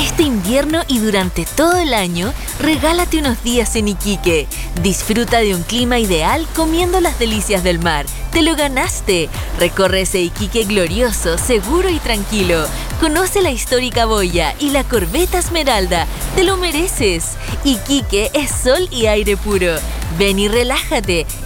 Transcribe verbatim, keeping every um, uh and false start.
Este invierno y durante todo el año, regálate unos días en Iquique. Disfruta de un clima ideal comiendo las delicias del mar. ¡Te lo ganaste! Recorre ese Iquique glorioso, seguro y tranquilo. Conoce la histórica boya y la corbeta Esmeralda. ¡Te lo mereces! Iquique es sol y aire puro. Ven y relájate.